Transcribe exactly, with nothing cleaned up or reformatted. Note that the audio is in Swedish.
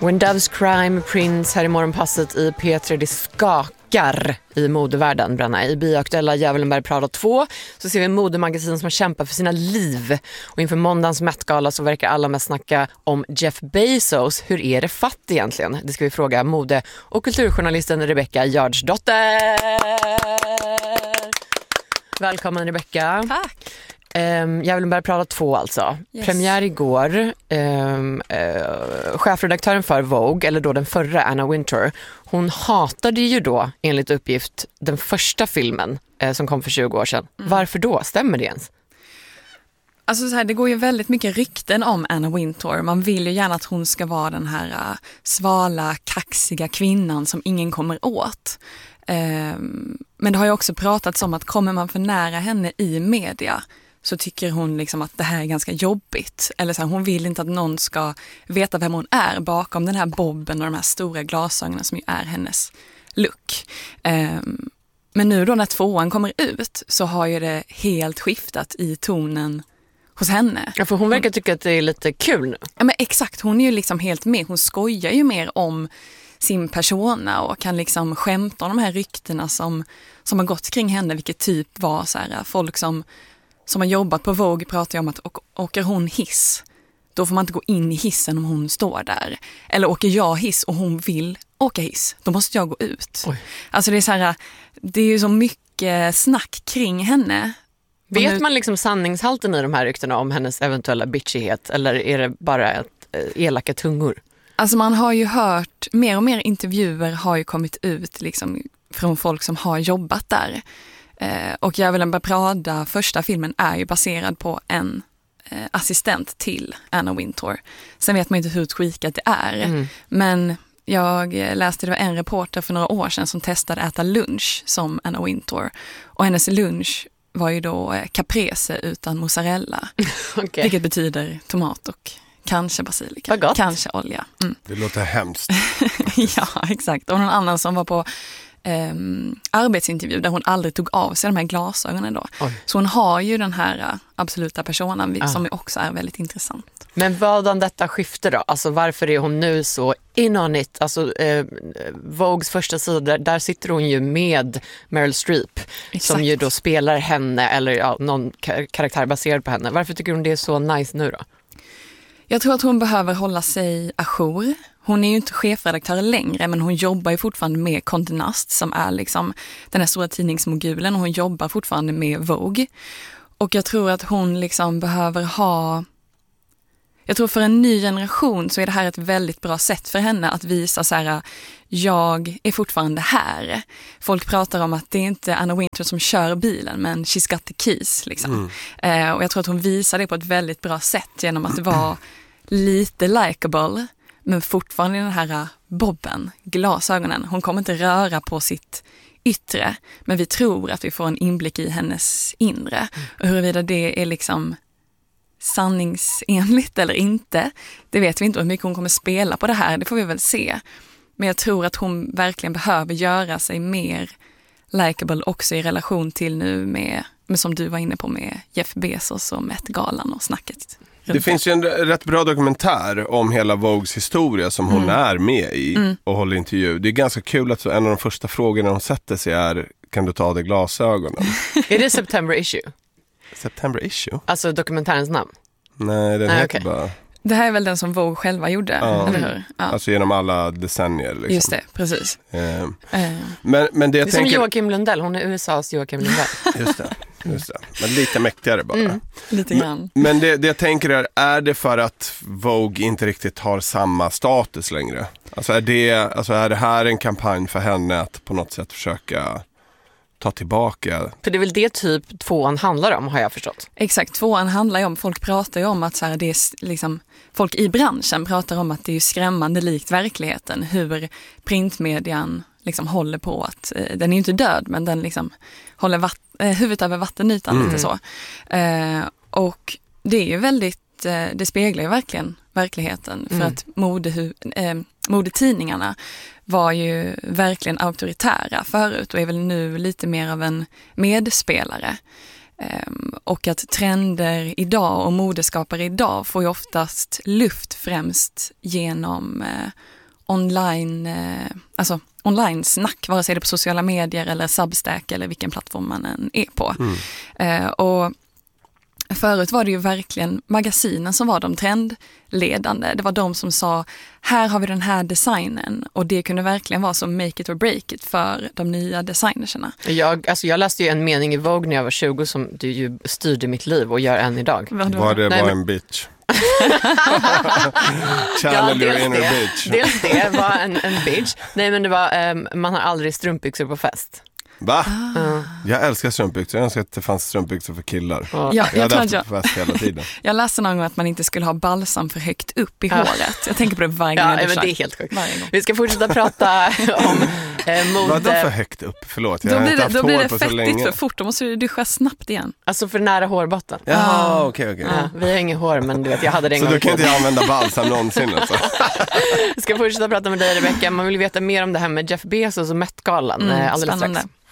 When Doves Cry med Prince här i morgonpasset i P tre. Det skakar i modevärlden, Branna. I bioaktuella Djävulen Prada två så ser vi modemagasin som har kämpat för sina liv. Och inför måndagens Met-gala så verkar alla med snacka om Jeff Bezos. Hur är det fatt egentligen? Det ska vi fråga mode- och kulturjournalisten Rebecca Jardsdotter. Välkommen Rebecca. Tack. Um, jag vill börja prata två alltså. Yes. Premiär igår. Um, uh, chefredaktören för Vogue, eller då den förra Anna Wintour, hon hatade ju då enligt uppgift den första filmen uh, som kom för tjugo år sedan. Mm. Varför då? Stämmer det ens? Alltså så här, det går ju väldigt mycket rykten om Anna Wintour. Man vill ju gärna att hon ska vara den här uh, svala, kaxiga kvinnan som ingen kommer åt. Um, men det har ju också pratats om att kommer man för nära henne i media så tycker hon liksom att det här är ganska jobbigt. Eller så här, hon vill inte att någon ska veta vem hon är bakom den här bobben och de här stora glasögonen som ju är hennes look. Um, men nu då när tvåan kommer ut så har ju det helt skiftat i tonen hos henne. Ja, för hon verkar tycka att det är lite kul nu. Ja, men exakt. Hon är ju liksom helt med. Hon skojar ju mer om sin persona och kan liksom skämta om de här ryktena som, som har gått kring henne, vilket typ var så här, folk som som har jobbat på Vogue pratar ju om att å- åker hon hiss, då får man inte gå in i hissen om hon står där. Eller åker jag hiss och hon vill åka hiss, då måste jag gå ut. Oj. Alltså det är så här, det är ju så mycket snack kring henne. Vet nu... man liksom sanningshalten i de här ryktena om hennes eventuella bitchighet, eller är det bara ett, eh, elaka tungor? Alltså man har ju hört, mer och mer intervjuer har ju kommit ut liksom från folk som har jobbat där. Eh, och Djävulen Prada, första filmen, är ju baserad på en eh, assistent till Anna Wintour. Sen vet man inte hur tweakat det är. Mm. Men jag läste, det var en reporter för några år sedan som testade äta lunch som Anna Wintour. Och hennes lunch var ju då eh, caprese utan mozzarella. Okay. Vilket betyder tomat och kanske basilika. Kanske olja. Mm. Det låter hemskt. Ja, exakt. Och någon annan som var på Um, arbetsintervju där hon aldrig tog av sig de här glasögonen då. Oj. Så hon har ju den här uh, absoluta personen ah. som också är väldigt intressant. Men vadan detta skifte då? Alltså varför är hon nu så in on it? Alltså eh, Vogues första sida, där sitter hon ju med Meryl Streep. Exakt. Som ju då spelar henne eller ja, någon kar- karaktär baserad på henne. Varför tycker hon det är så nice nu då? Jag tror att hon behöver hålla sig ajour. Hon är ju inte chefredaktör längre, men hon jobbar ju fortfarande med Condé Nast som är liksom den här stora tidningsmogulen, och hon jobbar fortfarande med Vogue. Och jag tror att hon liksom behöver ha... Jag tror för en ny generation så är det här ett väldigt bra sätt för henne att visa så här: jag är fortfarande här. Folk pratar om att det är inte Anna Wintour som kör bilen, men she's got the keys liksom. Mm. Eh, och jag tror att hon visar det på ett väldigt bra sätt genom att vara lite likeable, men fortfarande den här bobben, glasögonen. Hon kommer inte röra på sitt yttre, men vi tror att vi får en inblick i hennes inre. Och huruvida det är liksom sanningsenligt eller inte, det vet vi inte. Hur mycket hon kommer spela på det här, det får vi väl se. Men jag tror att hon verkligen behöver göra sig mer likeable också i relation till nu med, med som du var inne på, med Jeff Bezos och Met-galan och snacket. Det finns ju en rätt bra dokumentär om hela Vogues historia som hon mm. är med i mm. och håller intervju. Det är ganska kul att en av de första frågorna hon sätter sig är: kan du ta av dig glasögonen? Är det September Issue? September Issue? Alltså dokumentärens namn? Nej, den Nej, heter okay. bara... Det här är väl den som Vogue själva gjorde, ja. eller hur? Ja. Alltså genom alla decennier. Liksom. Just det, precis. Eh. Eh. Men, men det, jag det är tänker... som Joakim Lundell, hon är U S A:s Joakim Lundell. Just det, just det. Men lite mäktigare bara. Mm, lite grann. Men, men det, det jag tänker är, är det för att Vogue inte riktigt har samma status längre? Alltså är det, alltså är det här en kampanj för henne att på något sätt försöka ta tillbaka? För det är väl det typ tvåan handlar om, har jag förstått. Exakt, tvåan handlar ju om, folk pratar ju om att så här, det är liksom, folk i branschen pratar om att det är skrämmande likt verkligheten, hur printmedian liksom håller på att, eh, den är ju inte död, men den liksom håller vatt, eh, huvudet över vattenytan mm. lite så. Eh, och det är ju väldigt, eh, det speglar ju verkligen verkligheten, för mm. att modehu, eh, modetidningarna var ju verkligen auktoritära förut och är väl nu lite mer av en medspelare. Um, och att trender idag och modeskapare idag får ju oftast luft främst genom uh, online, uh, alltså online-snack, vare sig det är på sociala medier eller Substack eller vilken plattform man än är på. Mm. Uh, och förut var det ju verkligen magasinen som var de trendledande. Det var de som sa, här har vi den här designen. Och det kunde verkligen vara som make it or break it för de nya designerserna. Jag, alltså jag läste ju en mening i Vogue när jag var tjugo som du ju styrde mitt liv och gör än idag. Var det bara en bitch? Channel your inner det. bitch. Dels det var en, en bitch. Nej, men det var, um, man har aldrig strumpbyxor på fest. Va? Ah. Jag älskar strumpbyxor. Jag önskar att det fanns strumpbyxor för killar. Ja, jag, jag hade haft det på fest hela tiden. Jag läste någon gång att man inte skulle ha balsam för högt upp i ja. håret. Jag tänker på det varje gång. Ja, men det är helt sjukt. Vi ska fortsätta prata om eh, mode. Vadå för högt upp? Förlåt, jag då har blir inte det, haft då blir hår det på så länge. fettigt för fort. Då måste du duscha snabbt igen. Alltså för nära hårbotten. Jaha, okej, okej. Ja, vi har inget hår, men du vet, jag hade det en så gång. Så du kan inte använda balsam någonsin alltså. Vi ska fortsätta prata med dig, Rebecca. Man vill veta mer om det här med Jeff Bezos och Met-galan mm, alldeles spännande. strax.